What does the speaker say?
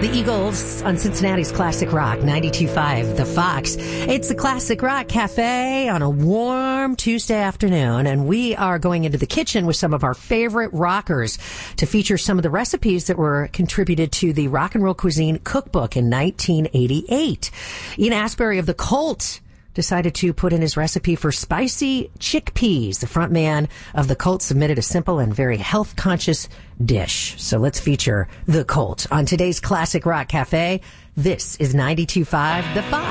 The Eagles on Cincinnati's Classic Rock, 92.5 The Fox. It's the Classic Rock Cafe on a warm Tuesday afternoon, and we are going into the kitchen with some of our favorite rockers to feature some of the recipes that were contributed to the Rock and Roll Cuisine Cookbook in 1988. Ian Astbury of the Cult decided to put in his recipe for spicy chickpeas. The front man of the Cult submitted a simple and very health-conscious dish. So let's feature the Cult on today's Classic Rock Cafe. This is 92.5 The Fox.